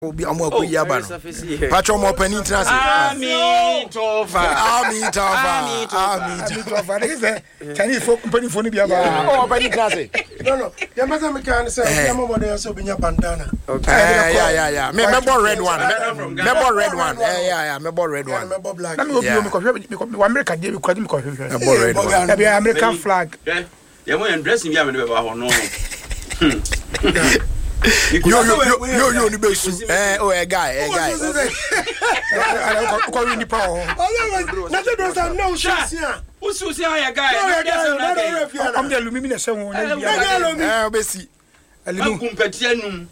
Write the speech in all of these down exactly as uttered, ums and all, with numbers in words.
Obi amo akuya ba no. Pacho mo pani trans. Ami tofa. Ami tofa. Ami tofa. They say Chinese folk pani phone bia ba. Oh pani trans. No no. Ya maza me kan say ya mo dey so binya bandana. Okay. Yeah yeah yeah. Me me bought red one. Me bought red one. Yeah yeah yeah. Me bought red one. Me bought black. Na me obi o me ko me America dey me ko me ko hwehwe. Me bought red one. Na be American flag. Ya mo dressing bia me be ba ho no. Yo yo yo yo yo ni besu. Eh oh a guy, a guy. Ko ni pa o. Oh na say do say no shia. Usu si ya guy. Am de lumi na se won na bia. Eh obesi. Alimu kumpatia num.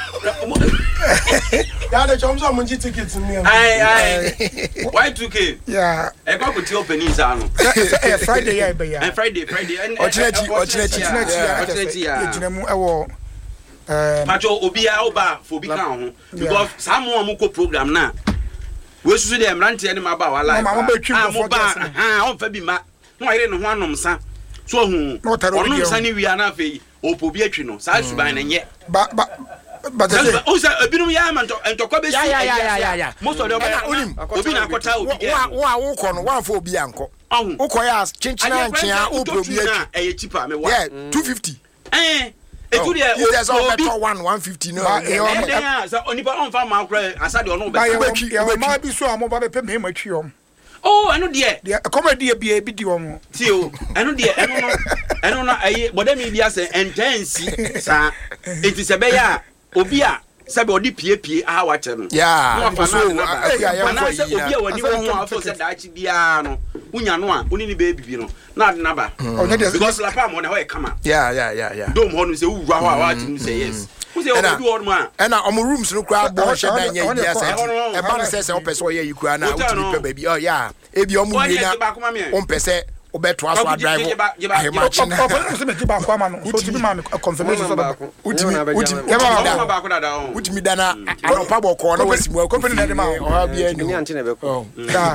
Ya de chom so munji tickets ni. Ai ai. Y two K. Yeah. E kwa kuti open is ano. Eh Friday ya be ya. And Friday Friday. Ochinechi ochinechi ochinechi ya. Ejina mu ewo Um, Pacho obia oba for bika ho because some one ko program na we susu dem rantie ne maba wa live ah mo ba ah on fa bi ma no ayire ne ho anomsa so hu onomsa ne wi ana fe opo bi atwi no sa suban ne nye ba ba ba o sa ebinu ya ma ntokwa be si ya ya ya ya most of them onim obi na akota obi wa wa wo ko no wa fa obi anko wo ko ya chinchina nchia o probi atwi eh cheaper me wa yeah two fifty eh etu de o better one one fifty no e o dem so onipa on fa ma kra asa de ono be ya ma bi so amo ba be pe me ma twi om oh eno de de comedy bi e bi di om ti o eno de eno no eno na ayi bodami bi ase intense sa enti se be ya obi a sabe odi pie pie a wa che no yeah so ya ya na se obi a wani wo ho afo se da chi bia no unya no a oni ni be bibi no na de naba because la pa mo na ho e kama yeah yeah yeah yeah dom ho no se wura ho a wa ti no say yes who say obi do ma and our rooms no crowd bo she dan ye bia say e ba no say say o person ye yikura na o ti pe baby oh yeah e bi o mu wi na o pese obeto aso a drive e ma chi na o se me ti ba kwa ma no so ti bi ma confirmation so ba utimi utimi da ba ko da da utimi da na anopa bo ko na wasimu company na de ma o ha bia ni ni ante na be ko da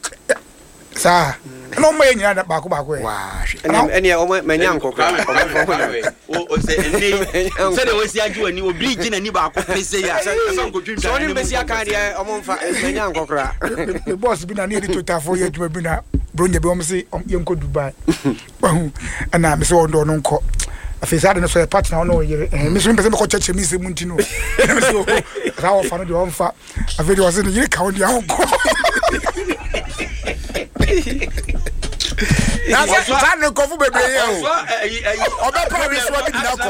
sa no ma nyina da ba ko ba ko e wa ene o manya nkokra o o se ene se de wasi agi wani o bridge na ni ba ko pese ya se nko twintwa so ni besi aka de o mo mfa manya nkokra the boss bi na ni di total for year duma bi na bronye bi o mo se ye nko Dubai bahu ana me se o ndo no nko afisa de no so e partner no yere me so me se me ko cheche mi se mu ntino so ra o fa no de o mfa afedi o se ni yere ka o de a nko na sa no kofu bebre ye o obe pa wi so bi na ko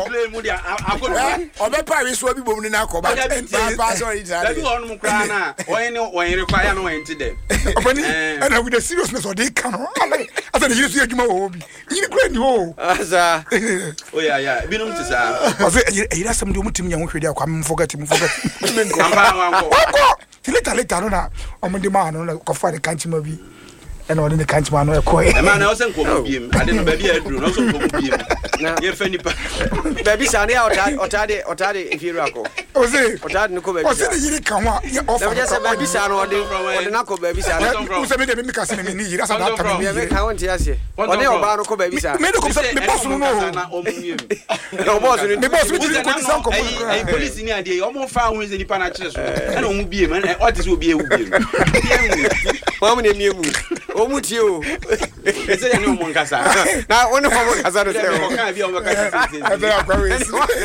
obe pa wi so bi bom ni na ko ba pa so ri da bi on mu kra na oyin ni oyin kwa ya no oyin ti de obani and with the seriousness of the can I said you see adwuma wo bi you kra ni ho asa oh yeah yeah bi no mtisa o say e ira sam de mutim nya ho hwede akwa m forget m forget amba wanko later later no na o mo de ma no ko fa de kanchima bi and on the country man e ko e man na o se nko biem ade no ba bia aduru no so nko biem na ye fa nipa baby sane otade otade otade ifiru ako o se otade nko baby o se de yiri kan wa ye offer na se baby sane ode ode na ko baby sane o se me de me ka se me ni yiri asa da ta me me ka won ti ase ode oba no ko baby sane me de ko se me boss no na o mu yem no boss ni me boss mi ti ko san ko ai police ni ade o mo fa ho ze nipa na kire so na o mu biem o ti se obi e wu biem wa mu ne miemu o mu ti o ese ya ni o mo nkasa na oni ko mo nkasa do se o ka bi o mo kasa se e be akwa we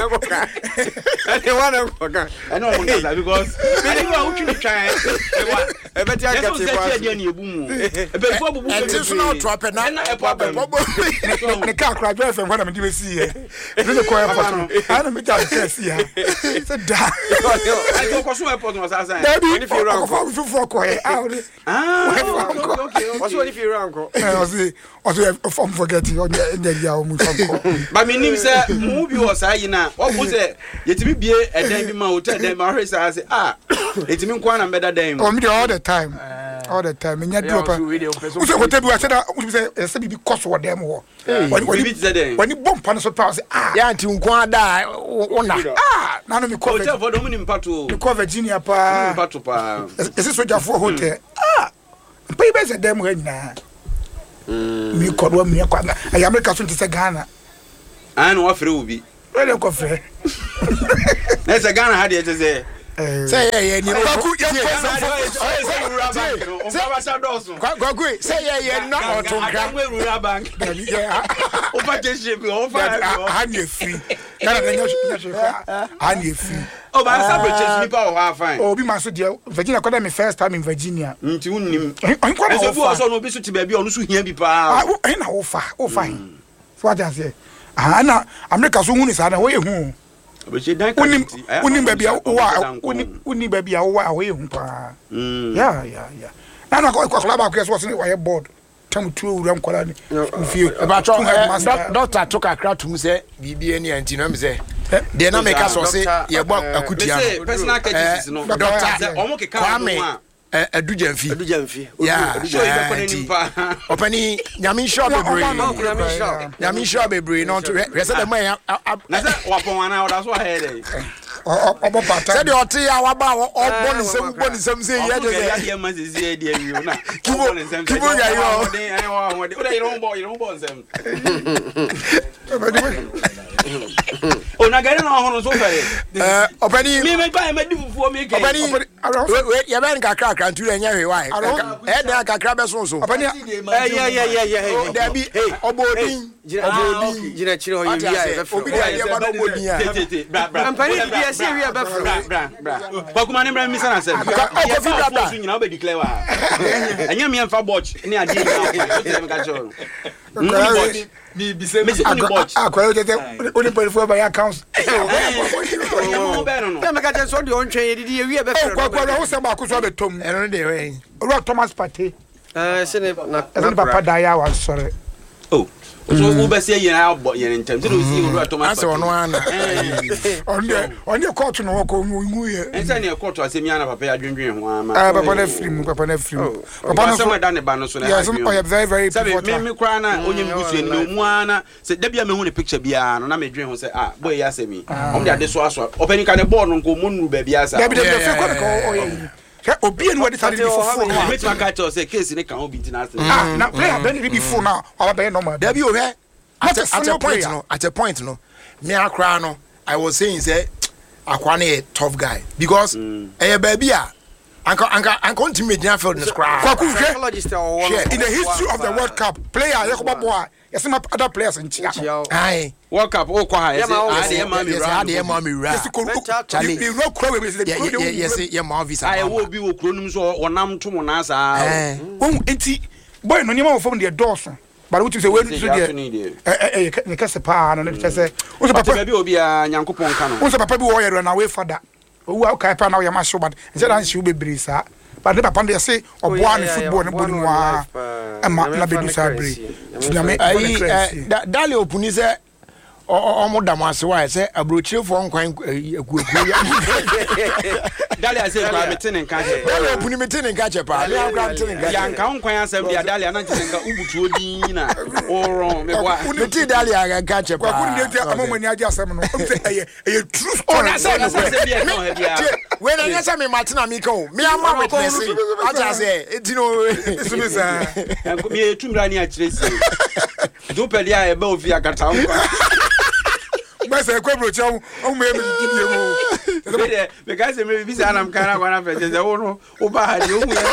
ani wana ko ka ani o mo nkasa because me ni wa utwi ni twan e wa e be ti aka ti kwa e ni ebu mu e be fo bubu e ti so na trap na e po ba ne ka akra drive fm na me di we si e ne ko airport ana me ta si ya se da ai ko so airport no sa sa ni fi ran ko fi fo ko e ah okay what's what if you ran ko I say I say I'm forgetting on the dia o mu fanko ba me nim say mu bi o sa yi na o bu say yetimi bie edan bi ma hotel dan ma hwe say say ah yetimi nkwa na mbeda dan mu o me all the time all the time nya drop o say hotel bi wa say da o say say bi cost wo dem wo wani bi say den wani bomb pan so pa say ah ya nti nkwa da ona ah na no me cover hotel for do mu ni mpato me cover Virginia pa mpato pa ese soja for hotel ah pay be say dem ho nyina mi kodwa mi kwa na America so ntse Ghana an wa fere obi wele ko fere na se Ghana ha de ete say say yeah ni Kwaku ye Kwaku say yeah yeah na otonkra rural bank yeah over just be over hand free na na na hand free oh but some purchase people are fine oh be man so there Virginia kwada me first time in Virginia nti unnim kwada so bu so no be so ti ba bi onu so hia bi pa ah eh na wo fa wo fine so what I say ah na America so hu ni sa na wo ye hu unim unim baby wa unim unim baby wa we hu pa yeah yeah yeah na na ko ko ba ko so wa ye board tam tu ewura nkwala ni mfie ba tro doctor to kakra tum se bibie ni anti no me se de na me ka so se ye bo akutia no personal cases no doctor omo ke ka no Adujamfi Adujamfi yeah sure you be konim pa opani nyame sure bebre nyame sure bebre no to rese dem ya na se wapon wana oda so ha dey obo pata se de oti ya waba obo ni sem bo ni sem se ye de ya de ma se se de wi na kibo kibo ya yo de wa wa de o de ron bo ron bo sem o na gari na hono so fere eh opani mi me ba me di fufuo me ke opani ya ben kakra kakra ntu enya hwe wa e de kakra be so so opani eh yeah yeah yeah yeah da bi obodin obodin jina chire ho yi ya be obi da ye ma no obodin ya bra bra ampani bi ya se wi be fro bra bra kwa kuma ne bra mi sana se ko fi bra bra nyina obe declare wa enya mi emfa watch ni ade ni na ko me ka cho mi bi se mi watch akwa tete oni perifo ba accounts na me ka je so de on twen yedi ye wi be fro kwa kwa ho se ba ko so be tom eno de we ro Thomas Partey eh se ne na na papa da ya wa sorry oh so wo be se yen abo yen ntem se do si ro Thomas ase ono ana onde onde court no ko ngu ye ense ne court asemi ana papa ya dwendwen ho ama ah papa na film papa na film papa no so da ne ba no so na yes oh very very important me me kra na onye mbusu ni mu ana se da bia me hu ne picture bia no na me dwen ho se ah boy ya asemi om de ade so aso openi ka ne board no ko monu ba bia sa da bi da fe ko ko oye obi enu wadi tare before no me twa ka cho se case ne kan obi ntina ase ah na player ben be before now our be normal da bi o he at a point no at a point no me akra no I was saying say akwa na a tough guy because eh baby a anka anka anka ultimate na field in scrap kwaku hwe in the history of the World Cup player yakoba boy yes my other players in chia ai World Cup o kwa ha yes ade ma mi ra ade ma mi ra yes ko chale you no crow we say yes yes ma visa ai wo bi wo kro num so wonam to mo na sa eh won enti boy no nyama wo from the doors but what you say we do there eh eh ne kase pa na ne kase wo so papa bi obi a nyankopon ka no wo so papa bi wo yero na we father wo ka pa na wo yama show but nse dan shi wo bebre sa but the papa dey say oboa ne football ne bonu wa e ma na be du sa bre nyame ai dale opuni se omo damase wa se abrochirefo nkwan akuaku ya dale ase kwa metene nka che dale opuni metene nka che pa le akwa metene nka ya nka nkwan asem dia dale ana che nka ubutu odin na oro me kwa meti dale aga nka che pa kwa kuni dia amomani agi asem no mfe eye eye true oh na say na say dia no he dia we na nyasa me matina mi ko me ama witness aja say etino sumisa me etumra ni a kiresi do pele a e ba ofi akata nkwa Mese kwa brocha o me me didie mo. Be because me bi sa na mkara kwa na feje ze wo no o ba ha de o mu ya.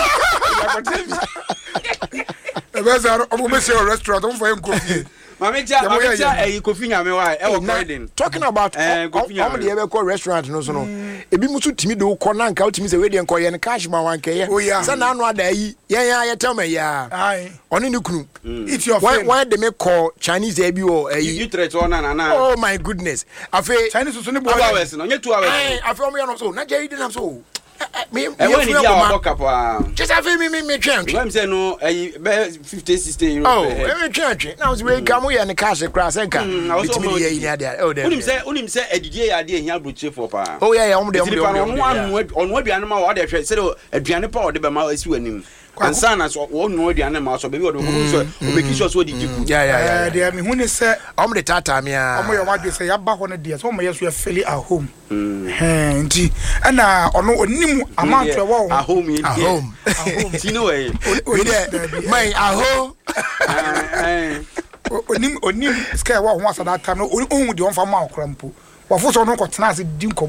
E be sa o me se restaurant o fo en kofi. Mama cha mama cha e kofi nya me wa e wo credit. Talking about om de be call restaurant no so no. Ebi musu timi de ko na nka utimi se we de nko ye ne cash ma wan ke ye. Sa na anu ada yi ye ya ye tell me ya. Ai. Oni ni kunu. It's your friend. Why they me call Chinese e bi o e you threat one na na. Oh my goodness. Afi Chinese so ne bo hours no nye two hours. Ai afi o me no so na je yi na so. Me e when you are work up ah. Just afi me me me twen. Let say no e fifty sixty euro. Oh, me twen twen. Now we come we and cash crash and can. Bitimi ye yi na dia. Oh there. Unim say unim say edidie ya de ehia broche for pa. Oh yeah yeah, om de om de. Onu anu onu aduane ma wo de hwe say aduane pa wo de be ma asi wanim. Ansana so wo nu aduane ma so be wo de ko so obeki so so di diku. Yeah yeah yeah. Eh dia me hu ne say om de tata me a. Omo ye wadwe say ya ba ho ne dia so omo ye so ya feel at home. Eh nti ana ono onim amount e wo at home ye. At home. Ti no way. We there. My at home. Eh onim onim sky wo ho asa that time no ohun de on fa ma okrampo. Wafo so no ko tena ase di nkomo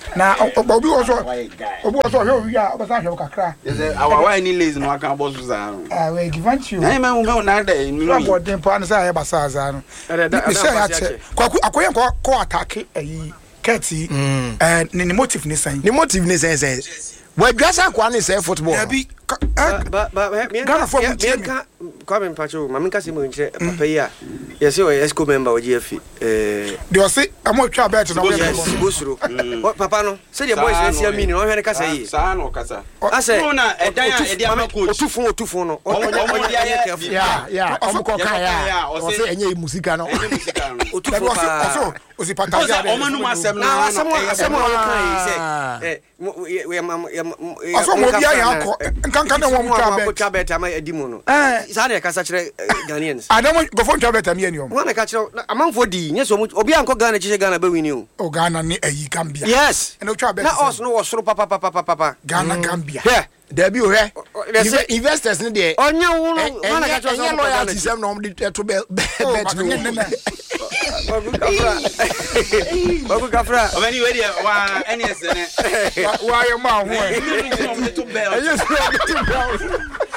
na obi also obi also here we are obasa hwe kakra yes our why any lazy no aka boss za ah we give you eh man me na da no about dem pa na say e basa za no me say ya che kwaku akoyen ko ko attack ayi Keti eh ni motive ni san ni motive ni san san we dwasa kwa ni say football abi ba ba Ghana for me kwa me mpacho mama nka se mo nche papa yi a yes o esco member o G F eh de o se amo twa bet na we bosuro papa no se de boys na sia mini no hwe kasa yi sa na kasa ase no na edan a edi ama coach otufun otufun no o di aye careful ya ya o ko kan ya o se enye musika no enye musika no otufun pa o se pata ya o manu masem na asem asem o kan yi se eh we mam aso mo bia ya ko nkan kan won twa bet twa bet ama edi mu no sa na kasa kire Ghanaians adam go fon twa bet am ye ni o mo na ka kire amanfo di nye so obi anko Ghana chiche Ghana be wini o o Ghana ni ayi Gambia yes na twa bet na os no wo soro papa papa papa Ghana Gambia yeah there be o he investors ni there onya wo no na ka kire so loyalty sem no to bet bet Babu Gafra. O many way wa any sene. Wa ye ma ho e. To belt. Yes, to belt.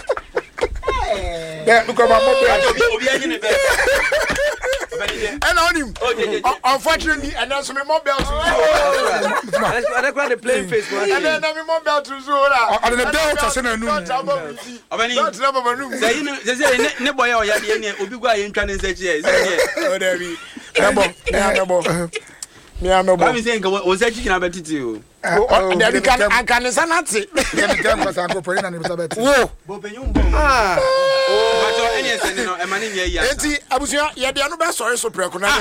Yeah, look at my mobile. Obi anyi ne belt. And on him. Unfortunately, and that's my mobile to I don't the playing face. And then I'm mobile to Zora. And the belt is in a new. O many. That's number one room. Say you say ne boy o ya de ne obi gwa ye ntwa ne nse che. Oh there be. Nabo, nabo. Me am Ba mi say nka o se chicken abetiti o. Oh, there can I can sanati. Dem dem ko san ko pori na ne beta. Wo. Bo penyum bo. Ah. Oh, ba jo any sene no e mani nye ya. Enti abusia ye de anu be sorry so preko na.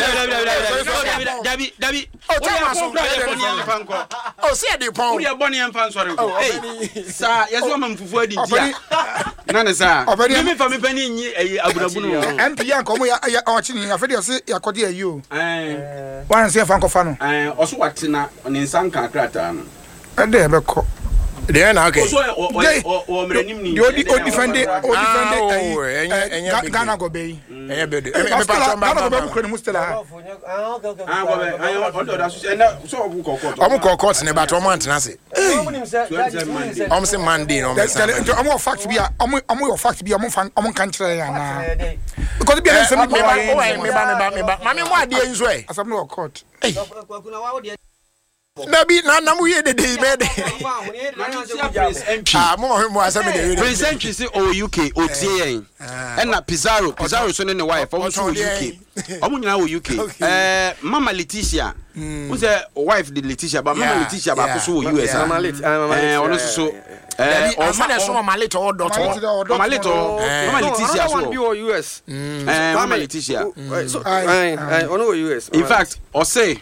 Dabi dabi. Oh, tell us. Oh, see the pound. We are born in fan sorry. Hey. Sa, yes wo mamfufu adi dia. Na ne sa. Me me fa me pani nyi ayi abunabu no. M P an ko mo ya o chi ni afedi o se yakode ayi o. Eh. Wan se fa nko fa no. Eh, oso watina ne nsanka krata no. Ede e be ko. Dey na okay. Oso o o mrenim ni. Di odi defend o defend ayi. Ghana go be. Eh be de. Me pa so ba ba ba ko ni mustela. Ah go be. Ah go be. Ayi o do da so na so o ko court. Omo ko court ne ba to mo antena se. Omo se Monday no me say. Omo fact bi omo omo your fact bi omo fan omo kan kire ya na. Because bi an se me ba me ba me ba me ba. Mami mo ade nso e. Asam no court. Nabi na na mu ye de de be de. Ah mo mo asam de. Prince Entry say o U K o tie en. And na Pizarro, Pizarro so ne ne wife, o so U K. Omo nyina o U K. Eh Mama Leticia. Who say wife de Leticia, but Mama Leticia ba so U S. Mama Let. Eh ono so eh o ma na so Mama Let o dot. Mama Let o Mama Leticia so. One U S. Eh Mama Leticia. So I I ono U S. In fact, o say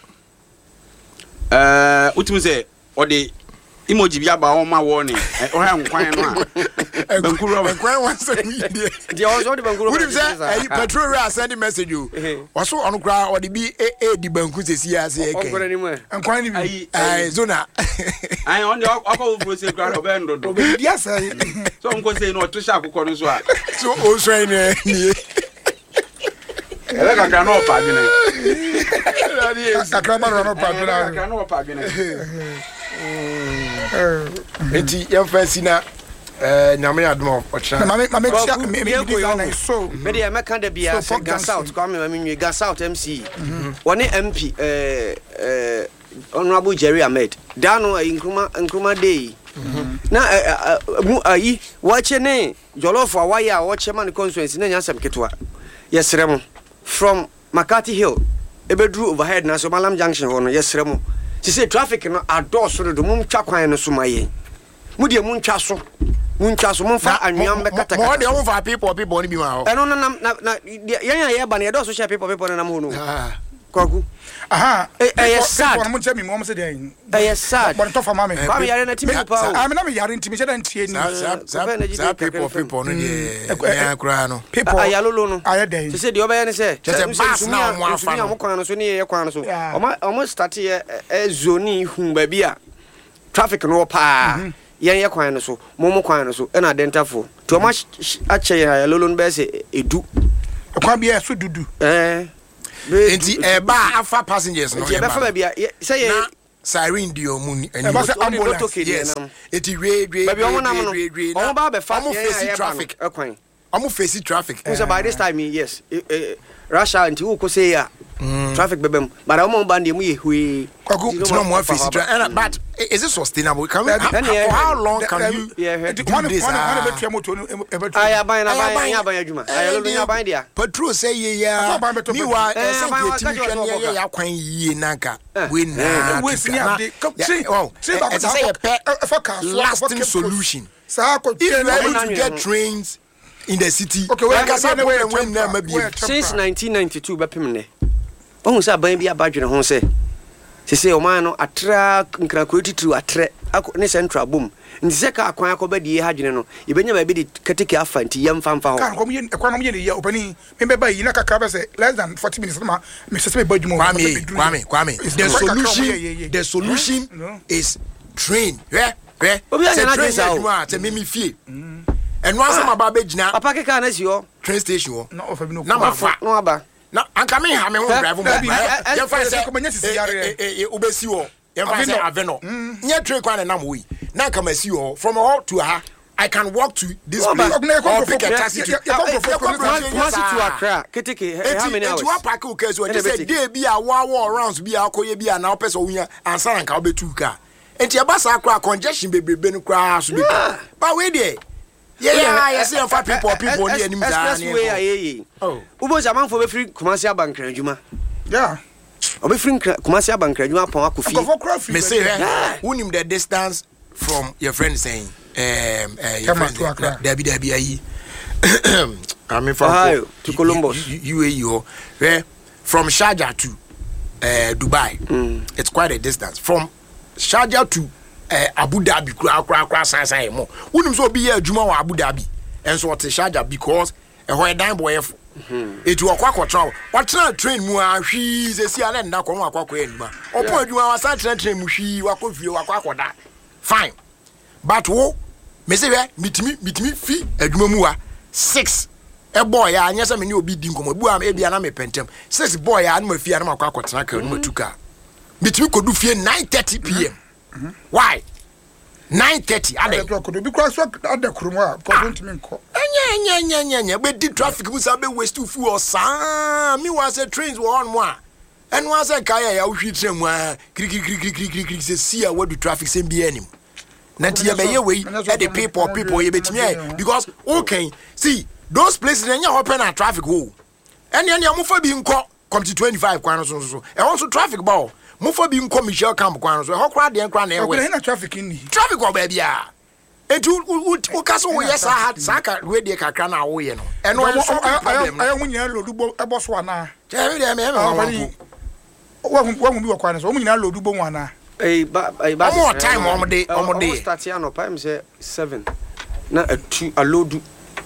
eh utim say o de emoji bi aba o ma wo ni o ha nkwan no a bankuru nkwan wan say we dey dey also the bankuru utim say eh petrol we send message o waso ono kra o de bi e di banku sesi ase e ke nkwan ni bi eh zona ai on de akọ bro say kra o be ndodo bi dia say so nko say no to sha akọ no so a so o so ni ni Ela kakra no pa gene. Kakra ma no pa gene. Kakra no pa gene. Enti yam fancy na eh nyame adom o kira. Ma me ma me tia me me design so. Me dey make da bia say Gas South kwa me ma me Gas South M C. Woni M P eh eh Honorable Jerry Ahmed. Da no Nkrumah Nkrumah Day. Na mu ayi wache ne jollof awaye a wache man constituency na nyasem ketwa. Yesrem from McCarthy Hill ebedru overhead na so Malam Junction ho no yesrem. She say traffic no adore so do mum twa kwan no so maye. Mu de mun twa so. Mun twa so mun fa anwam be kata kata. Mo de mun fa people people ni bi ma ho. Eh no no na na yan yan ba na do so share people people na mo no. Ah. Kwaku. Aha. Eh eh sad. Mo tell me mo say den. Eh sad. But to fa mama. Kwa me yare na timi pa. Ah me na me yare ntimi she dan tie ni. Sa people people no dey. Ya kura no. People. Ayalolo no. Aye den. She say the oba yan say. Say bus na mo afa no. Mo kwan no so ni ye kwan no so. Omo omo start ye zone hu ba bia. Traffic no pa. Yan ye kwan no so. Mo mo kwan no so. E na dentafo. To omo ache ayalolo no be say edu. Kwa bia so dudu. Eh Enti e ba afa passengers no ye ba fa bia say ye siren dio mun and ambulance yes it we we baby omo na mo omo ba be fa face traffic ekwan omo face traffic so by this time yes Russia unti wo ko say ya traffic bebem but omo ba ndem ye hwe no more face traffic but is it sustainable can we for how long can you do this one betua moto aya ban na ban ya ban adwuma aya lo nya ban dia patrol say ye ya mi wa say ke ti hwe ne ya kwan yie nanka we na we see update see see ba say a lasting solution if you are able to get trains in the city okay we can say when na ma bi since nineteen ninety-two be pem ne ohun say ban bi abadwene ho say se se o man no atra nkra ko titru atre ne central boom nti se ka akwan akoba die ha dwene no yebenya ba bi de keteke afa nti yem famfa ho kan ko mu ekwan no mu ye ne ya opani me be ba yi na kaka be say less than forty minutes ma me se se be badwumo kwame kwame kwame the solution the solution is train yeah yeah say train sa say me me fie and once am aba be gina papa ke ka na si ho train station ho na ofa bi no na ma fa no aba na anka me ha me ho drive mo ya fa say ko manya sisi yare e obesi ho ya fa say aveno nya train kwa na mo wi na anka ma si ho from all to ha I can walk to this place or pick a taxi to Kumasi to Accra keteke how many hours it one park okay so they say dey bi a wa wa rounds bi a koye bi a na opese wunya ansa na nka obetu ka enti e ba sa akra congestion bebrebe no kra so be but we dey yeah yeah yeah say for people people ni anim za ni expressway aye oh ubo zaman for be free Kumasi abankran adwuma yeah obe free Kumasi abankran adwuma pon akofie me say unim the distance from your friend saying um uh Debbie Debbie ayi I mean from to Columbus U A E where from Sharjah to uh Dubai mm. It's quite a distance from Sharjah to uh, Abu Dhabi kra kra kra san san mo unim so be here adwuma wa Abu Dhabi and so to Sharjah because e ho e dan boy it wo kwa kwatra what train mu a hwi se si ala nda ko mo akwa enuma opo adwuma wa sa train mu hwi wa ko fie wa kwa koda fine but wo me say mitimi mitimi fi adwuma mu wa six e boy ya anya se me ni obi di nkomo bu am e bia na me pentem six boy ya na ma fi na makwa kwatra ka no matuka mitimi kodu fie nine thirty p m Mm-hmm. Why? nine thirty ade bi kwa so ade krumu a ko ntimi nko enya enya enya enya be di traffic bu sa be waste fu o sa mi wa say trains were on mo a en wa say kaya ya hwi train mu a kri kri kri kri kri kri say see a what do traffic say be anim na ti ye be ye we e the people people ye betimi because okay see those places enya open na traffic ho en ye am fa bi nko come to twenty-five kwan so so e won so traffic ba Mufo bi nko Michelle Camp kwan so ho kra de nkra na ewe na traffic ni traffic go ba bia etu u kaso wo yes ha saka we de kakra na wo ye no eno enso problem ayo munyina lodubo ebo so ana je de me me wo wo mu bi wo kwan so munyina lodubo mu ana eh ba eh ba more time o mo de o mo de start ya no pam say seven na atu alodu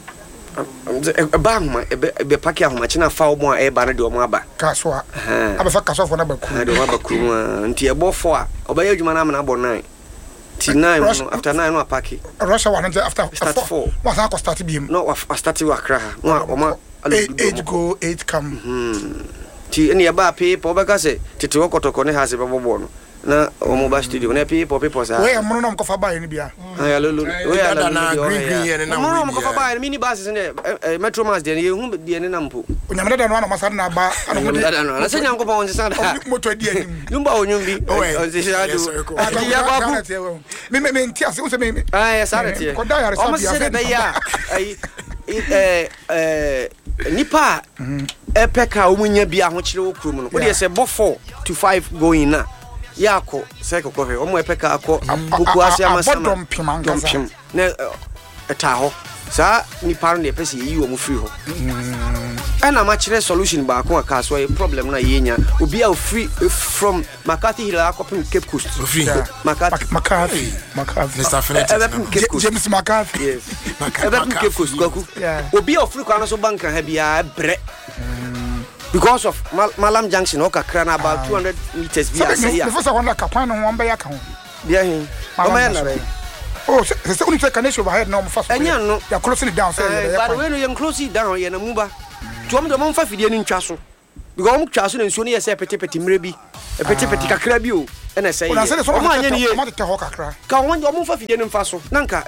ba ma be paki ahoma china fa omo e ba na de omo aba kaso a aba fa kaso fo na ba ku na de omo aba ku nti e bo fo a oba ye adwuma na na bo nine ti nine no after nine no apaki Russia one after four was na ko start bi no wa start wa Accra no omo eight go eight come ti eni aba pe po ba ka se tete okotoko ne ha se bo bo no na omo ba studio na people people sa we amro na mkofa ba ni bia aya lolo we ala na green green na mo mkofa ba ni mini bus ne metro mass de ye hu de ne na mpo onyamda da no na masar na ba ana mo de na se nyanko pa on se sa da moto di anim lumba onyumbi on se sha do ya ba ku me me nti ase wo se me aya sa da tie ko da ya o mo se de ya ai eh eh nipa epeka o munya bia ho kire wo krum no wo de se bo four to five going na yako seko kofe omo epeka akọ buku ase amasama bodompim dompim na eta ho sa ni parent de pese yi omo free ho ana ma kire solution ba ko aka so problem na yenya obi a free from McCarthy Hill akopim Cape Coast free McCarthy McCarthy McCarthy Mister Fenete James McCarthy yes McCarthy Cape Coast goku obi a free kwa no so bank ha bia bre because of Mal Malam Junction o kakra na about two hundred meters via say ya. The first one like kapana no wamba ya ka ho. Bia hin. O ma na be. Oh, say say uni say connection overhead no first. Enya no. Ya closing it down say ya. But when you close it down ya na muba. To am do mo fa fidie ni ntwa so. Because mo twa so na nsuo ni ya say pete pete mre bi. E pete pete kakra bi o. and I say I said so much any amount to talk kakra ka won yo mo fa fide nim fa so nanka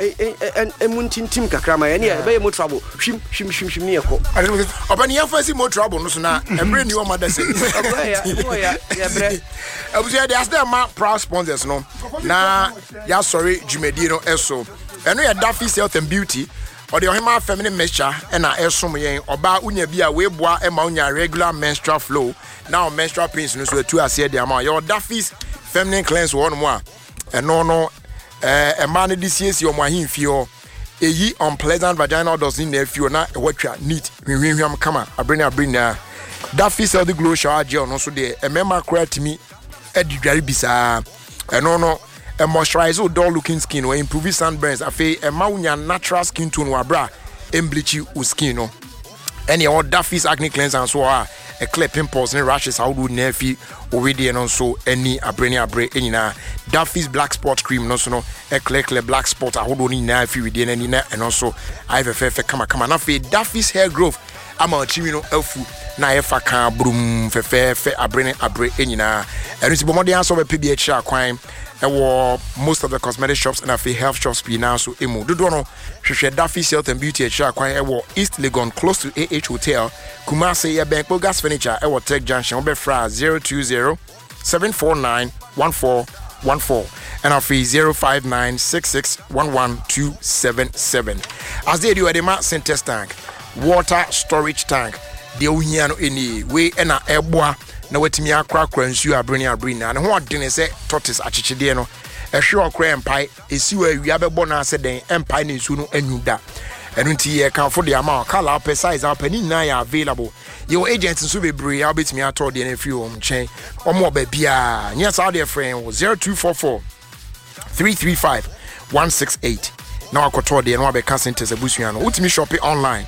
emu ntintim kakra ma ye ne be mo trouble hwim hwim hwim hwim ne yeko obani ya fa si mo trouble no so na emre ni o ma da say ya ya ya bre abusia dey as them ma proud sponsors no na ya sorry jumedi no eso eno ya Daffy's Health and Beauty or the Ohima feminine mixture and na esom yen oba unya bi a we boa e ma unya regular menstrual flow now menstrual pains no so tu ase dey ama your Daffy's feminine cleanse one mo a eno no eh e ma no disiesi o mo ahimfi o eyi unpleasant vaginal dust in there na e watwa neat hwehwehwam kama abreni abreni na Daffy's Health Glow Shower Gel no so dey e mema kratimi edidware bisa eno no a moisturizer dull looking skin or improve sunburns afi a maunya natural skin tone wa bra embleach u skin no any all Daffy's acne cleanser and so a clear pimples and rashes how do nefi already and also any abreni abre enina Daffy's black spot cream no so no a clear clear black spot how do ni na fi within any and also I have a kama kama na fi Daffy's hair growth ama chimi no afu na efa kan brum fe fe fe abreni abre enina and it's bomode answer be P B H kwan ewo most of the cosmetic shops and afi health shops be now so emu dodo no hwehwe Daffy's Health and Beauty H kwan ewo East Legon close to A H Hotel Kumasi ya Bank Gas Furniture ewo Tech Junction obe fra zero two zero seven four nine one four one four and afi zero five nine six six one one two seven seven as they do edema Centers tank water storage tank de ohia no eni we na eboa na watimi akra akra nsu abreni abreni na ho odene se tortoise achichide no ehwe okra empai esiwa awia bebo na ase den empai na nsu no anyuda enu nti ye kan fo de ama color per size up ni na ya available your agents nso bebre ya betimi atọ de na free home chen omo ba bia nya sa de friend zero two four four three three five one six eight na akotọ de no abeka Centers abusuan no utimi shop online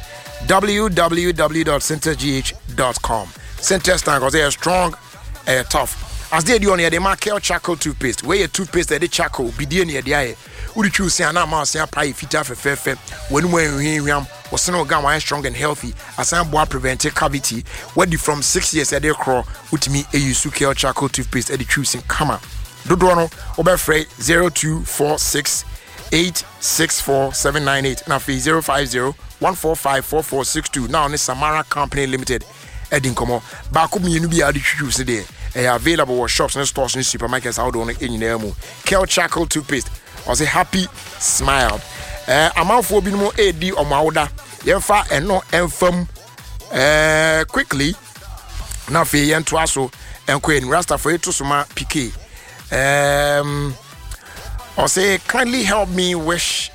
w w w dot centers g h dot com Centers tank because they are strong and uh, tough. As they do on here, they make charcoal toothpaste. Where your toothpaste they charcoal be the near the eye. Would you choose say na ma say pie fit for fair fair when we am was no gam strong and healthy as I boy prevent cavity. What from six years at they crawl with me a use care charcoal toothpaste at the choosing kama. Dodono over freight zero two four six eight six four seven nine eight now fee zero five zero one four five four four six two now on Samara Company Limited. Edin komo ba ko mienu bi ade twitwu se de e available for shops and stores and supermarkets out on enyina mu Kel Charcoal toothpaste or say happy smile eh amanfo bi no edi omawoda yemfa eno emfam eh quickly na fe yento aso enko en rasta for to suma pk um or say kindly help me wish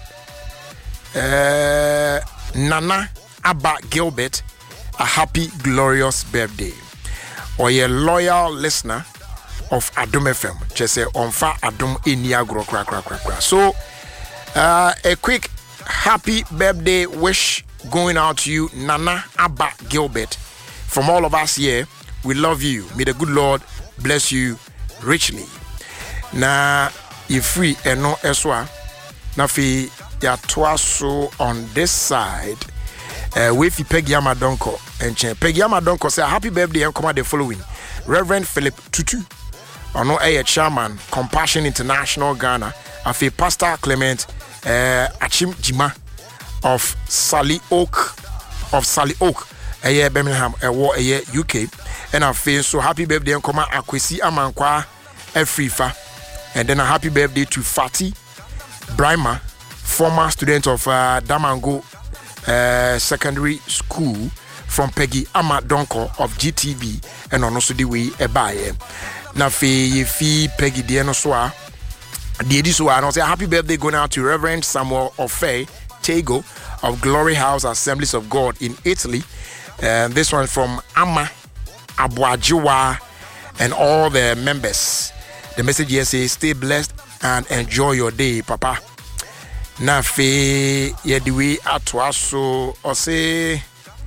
uh Nana Abba Gilbert a happy glorious birthday or a loyal listener of Adom F M just say on fa Adom enia gro kra kra kra so uh, a quick happy birthday wish going out to you Nana Abba Gilbert from all of us here. We love you. May the good Lord bless you richly. Na you free and no eswa na fi ya twaso on this side. Uh, we fi Peggy Amadonko and Chen Peggy Amadonko say happy birthday and come the following Reverend Philip Tutu ono a chairman Compassion International Ghana afi Pastor Clement uh, Achim Jima of Sally Oak of Sally Oak a year Birmingham a war a year U K and afi so happy birthday and come Akwesi Amankwa Afrifa and then a happy birthday to Fati Brima former student of uh, Damango Uh, secondary school from Peggy Amadonko of G T V and also the way a buyer. Na fe fi Peggy Diano Soa. The ediso and say happy birthday going out to Reverend Samuel Ofe Tego of Glory House Assemblies of God in Italy. And this one from Amma Abuajiwa and all the members. The message here says stay blessed and enjoy your day, Papa. Na fe yediwi atwaso o say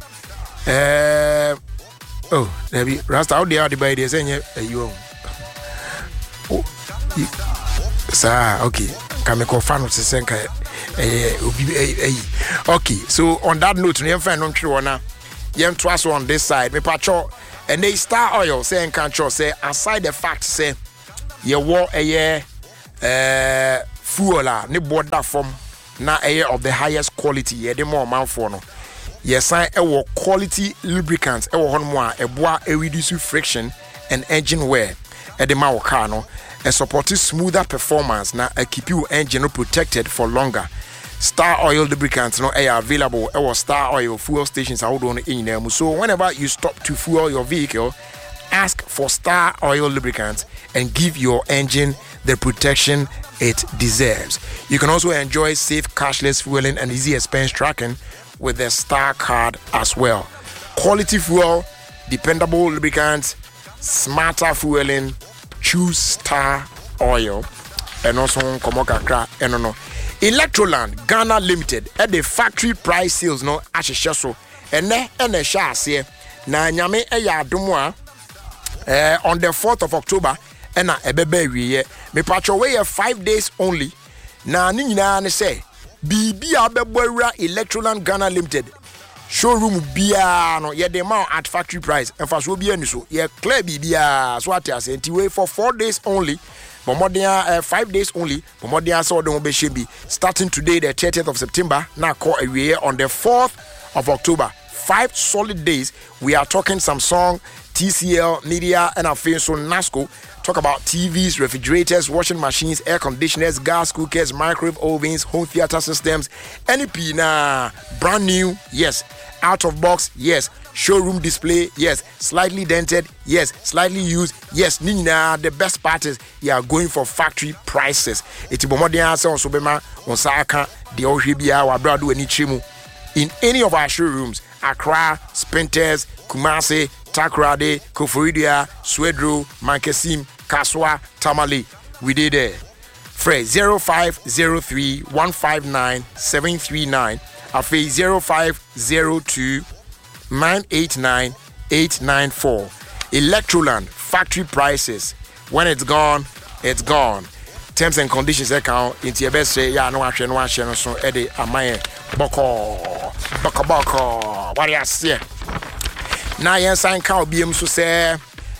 eh oh debi rasta out there the by there say you oh sa okay kame ko fanu se senka eh obi eh okay so on that note no friend no twe wona yem twaso on this side me pacho and they star oil say encan say aside the fact say ye wo eye eh fuel a ne border form na eye of the highest quality ye de more man for no ye sign e quality lubricants e wo hono a eboa e reduce friction and engine wear e de ma wo car no e support smoother performance na e keep your engine protected for longer. Star Oil lubricants no are available at Star Oil fuel stations out on in so whenever you stop to fuel your vehicle, ask for Star Oil lubricants and give your engine the protection it deserves. You can also enjoy safe cashless fueling and easy expense tracking with the Star card as well. Quality fuel, dependable lubricants, smarter fueling, choose Star Oil. And also Komokakra and no Electroland Ghana Limited at the factory price sales no ahyehyɛ so ene ene hyɛ ase na nyame ɛyɛ adomwa eh on the fourth of October ɛna ɛbɛbɛ wiye me patcho we five days only na ne nyinaa ne sɛ bibia bɛbɔ awura Electroland Ghana Limited showroom bia no ye dey ma at factory price emfa so bia ni so ye clear bibia so at ase nti we for four days only. Momodia uh, five days only. Momodia saw the Obeshebi starting today, the thirtieth of September. Now call a year on the fourth of October. Five solid days. We are talking Samsung, T C L, Media, and our friends so NASCO. Talk about T Vs, refrigerators, washing machines, air conditioners, gas cookers, microwave ovens, home theater systems, N E P na brand new, yes. Out of box, yes. Showroom display, yes. Slightly dented, yes. Slightly used, yes. Nina, the best part is you are going for factory prices. It's Bomodia on Sobema, on Saka, the Ohibia, or Bradu, and Ichimu. In any of our showrooms, Accra, Spenters, Kumasi, Takrade, Koforidia, Swedro, Mankesim, Kaswa, Tamale. We did there. Fred zero five zero three one five nine seven three nine. Afe zero five zero two nine eight nine eight nine four. Electroland factory prices. When it's gone, it's gone. Terms and conditions account into your best say yeah no action no action so Eddie amaye boko boko boko what you say now yen sign count B M so say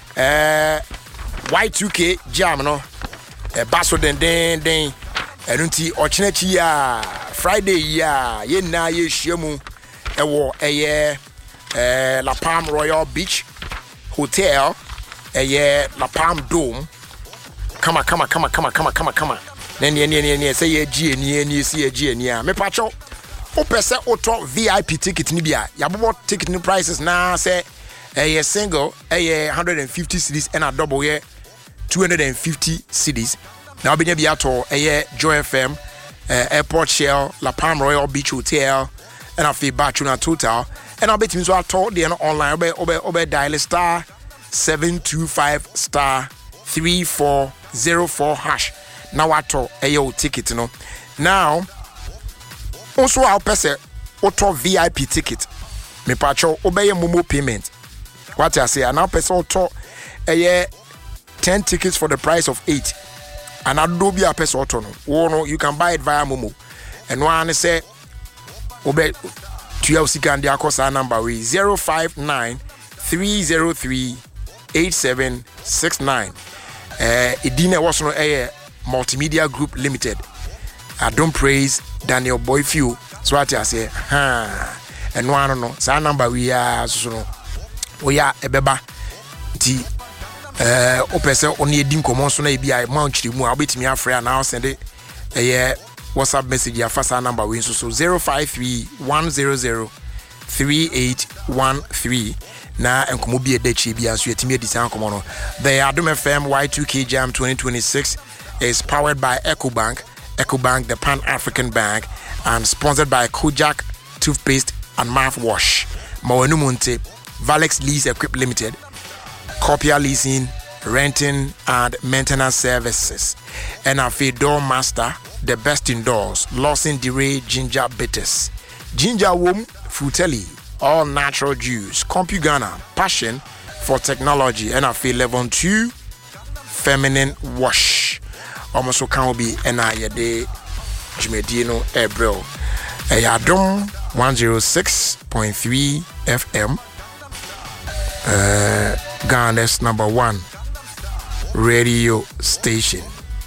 eh Y two K jam no e baso den den den enunti ochinachi ya Friday ya ye na ye hyiamu ewo eye eh La Palm Royal Beach Hotel eye La Palm Dome come on come on come on come on come on come on come on then ye ye ye say ye G ni ni see ye G ni a me pacho o pese auto V I P ticket ni bia ya bobo ticket ni prices na say eye single eye one hundred fifty cedis and a double ye two hundred fifty cedis now be bia to eye Joy F M Uh, Airport Shell, La Palm Royal Beach Hotel, and I feel Bachuna Total. And I'll bet you so I told you online, obey, obey, obey, dial star seven two five star three four zero four hash. Now I told a yo ticket, you know. Now, also I'll pass a auto V I P ticket. Me pacho obey a Momo payment. What I say, and I'll pass auto a year ten tickets for the price of eight. And I do be a person auto no. You can buy it via Momo. And one say obey to your second dia number we zero five nine three zero three eight seven six nine. Uh Idina was no a multimedia group limited. I don't praise Daniel Boyfew. So what I say, ha and one no sa number we are so we are a beba ti eh opese oni edi nkomo so na e bia mount chiri mu abetimi afre na send eh WhatsApp message ya fasa number we so zero five three one zero zero three eight one three na enkomo bi edachi bia so yetimi edisa nkomo no. The Adom F M Y two K Jam twenty twenty-six is powered by EcoBank, EcoBank the Pan-African Bank, and sponsored by Kojak Toothpaste and Mouthwash, Mawenumunte, Valex Lease Equip Limited, Copia Leasing, Renting and Maintenance Services, and Afi Door Master, the best indoors, Lawson DeRay Ginger Bitters, Ginger Womb Fruitelli, all natural juice, CompuGhana, passion for technology, and Afi Level two Feminine Wash. Almost can be N I A D Jumedino April. Adom one oh six point three F M. Uh, Ghana's number one radio station.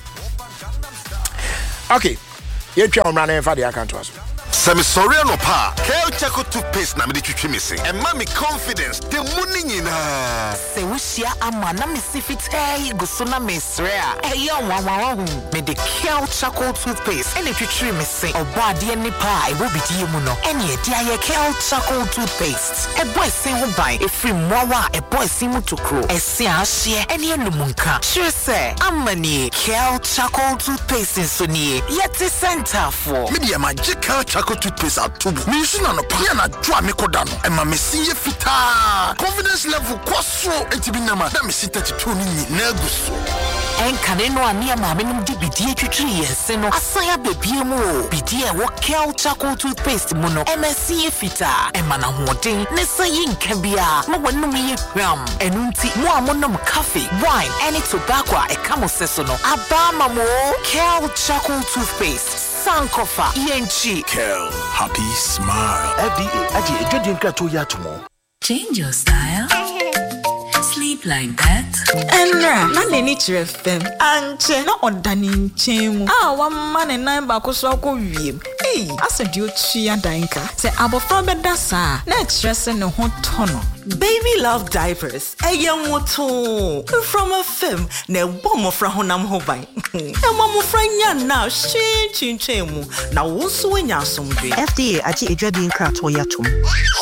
Okay, you try on running for the account to us. Semi sorry no pa. Kel Chaco toothpaste na me twitwi me say. And mommy confidence the money nyina. Se wushia ama na me sifite go so na me srea. E yo wawa hu. Me the Kel Chaco toothpaste and twitwi me say. Oba de ni pa e wo bidie mu no. Ene e dia ye Kel Chaco toothpaste. E boy sin ho ban e free mwawa e boy sin mu tokro. E se ahye ene enumunka. Sure say amani Kel Chaco toothpaste so ni yeti center for. Me dia magic Kel Chaco toothpaste at tubu. Me use na no pa na dwa me koda no. E ma me see fita. Confidence level kwaso entibi na ma. Na me see thirty-two ni na guso. En kane no ani ama me num di bidie twitwi yense no. Asaya bebie mu o. Bidie wo Kel Chaco toothpaste mu no. E ma see fita. E ma na hoden ne sayi nka bia. Mo wonum ye hwam. Enu nti mo amonom coffee, wine, any tobacco e kamo seso no. Abama mo Kel Chaco toothpaste. Sankofa Yenchi Kel happy smile. F D A aji ejodi nkrato ya tomo. Change your style. Sleep like that. Enra, na ne ni chere fem. Anche na odani nchemu. Ah, wa man and nine ba ko so ko wiem. Hey, asedi otu ya danka. Se abofra beda sa, na chere se ne ho tono. Baby love diapers. Eya moto. From a film, ne bomo fra honam ho ban. E mamu fra nya na shi chinchemu. Na wo so nya asomdwe. F D A aji ejodi nkrato ya tomo.